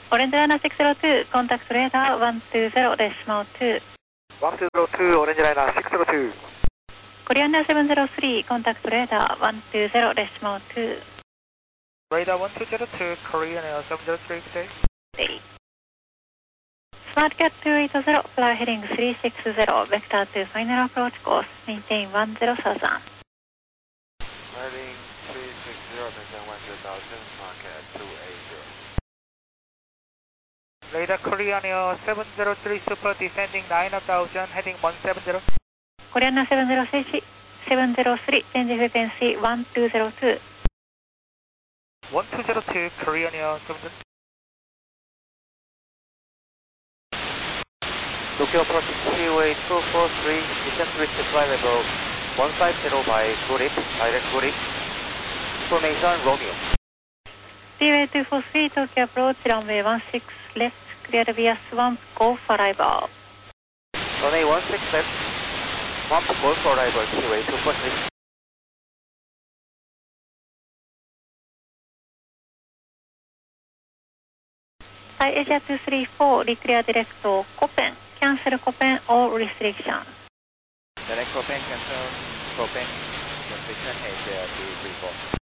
オレンジライナー602、コンタクトレーダー120、デシマル2。 102、オレンジライナー602。 コリアンナー703、コンタクトレーダー120、デシマル2。 Radar 1202, Korean Air 703, good day. SmartCat 280, fly heading 360, vector to final approach course, maintain 10,000. Heading 360, maintain 10,000, SmartCat 280. Radar Korean Air 703, super descending 9,000, heading 170. Korean Air 703, change frequency 1202. 1202, Korean Air 703. Tokyo approach Seaway 243, descent with flight level 150 by Gurip, direct Gurip. Formation Romeo. Seaway 243, Tokyo approach, runway 16 left, cleared via swamp, go for arrival. Runway 16 left, swamp, go for arrival, Seaway 243. Thai Asia 234, declare direct to Copen, cancel Copen all restrictions. Direct Copen, cancel Copen, restriction Asia 234.